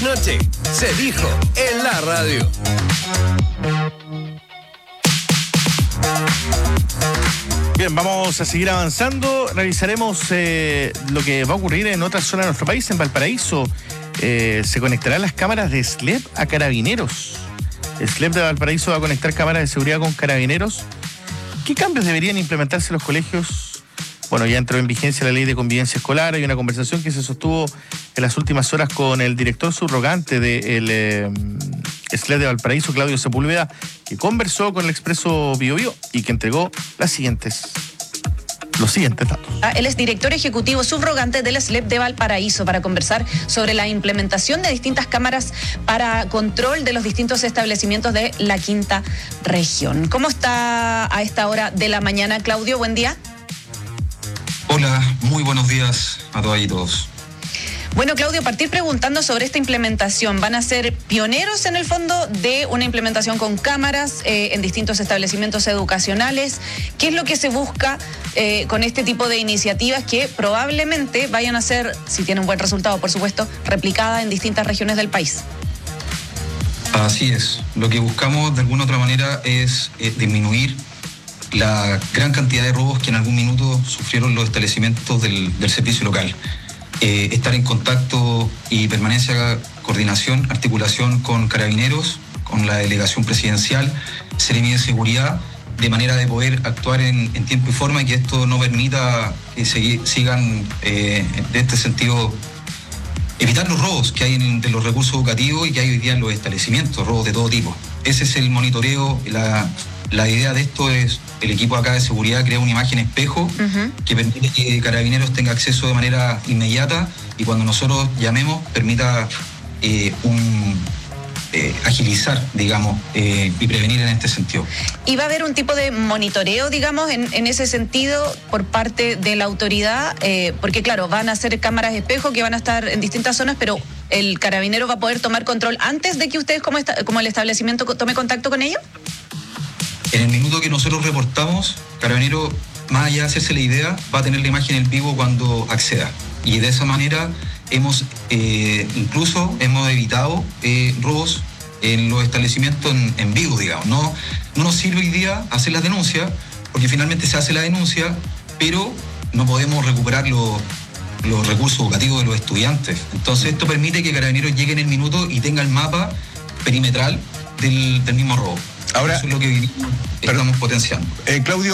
Noche se dijo en la radio. Bien, vamos a seguir avanzando. Revisaremos lo que va a ocurrir en otra zona de nuestro país, en Valparaíso. Se conectarán las cámaras de SLEP a Carabineros. SLEP de Valparaíso va a conectar cámaras de seguridad con Carabineros. ¿Qué cambios deberían implementarse en los colegios? Bueno, ya entró en vigencia la ley de convivencia escolar. Hay una conversación que se sostuvo en las últimas horas con el director subrogante del SLEP de Valparaíso, Claudio Sepúlveda, que conversó con el Expreso Biobío y que entregó los siguientes datos. Él es director ejecutivo subrogante del SLEP de Valparaíso para conversar sobre la implementación de distintas cámaras para control de los distintos establecimientos de la quinta región. ¿Cómo está a esta hora de la mañana, Claudio? Buen día. Hola, muy buenos días a todas y todos. Bueno, Claudio, partir preguntando sobre esta implementación. ¿Van a ser pioneros en el fondo de una implementación con cámaras en distintos establecimientos educacionales? ¿Qué es lo que se busca con este tipo de iniciativas que probablemente vayan a ser, si tienen un buen resultado, por supuesto, replicada en distintas regiones del país? Así es. Lo que buscamos de alguna otra manera es disminuir la gran cantidad de robos que en algún minuto sufrieron los establecimientos del servicio local. Estar en contacto y permanencia, coordinación, articulación con Carabineros, con la delegación presidencial, Seremi de Seguridad, de manera de poder actuar en tiempo y forma y que esto no permita que sigan de este sentido, evitar los robos que hay de los recursos educativos y que hay hoy día en los establecimientos, robos de todo tipo. Ese es el monitoreo. La idea de esto es, el equipo acá de seguridad crea una imagen espejo que permite que Carabineros tenga acceso de manera inmediata y cuando nosotros llamemos permita agilizar, digamos, y prevenir en este sentido. ¿Y va a haber un tipo de monitoreo, digamos, en ese sentido por parte de la autoridad? Porque claro, van a ser cámaras espejo que van a estar en distintas zonas, pero ¿el Carabinero va a poder tomar control antes de que ustedes como el establecimiento tome contacto con ellos? En el minuto que nosotros reportamos, Carabinero, más allá de hacerse la idea, va a tener la imagen en vivo cuando acceda. Y de esa manera incluso hemos evitado robos en los establecimientos en vivo, digamos. No nos sirve hoy día hacer las denuncias, porque finalmente se hace la denuncia, pero no podemos recuperar los recursos educativos de los estudiantes. Entonces esto permite que Carabineros llegue en el minuto y tenga el mapa perimetral del mismo robo. Ahora, eso es lo que estamos potenciando. Claudio,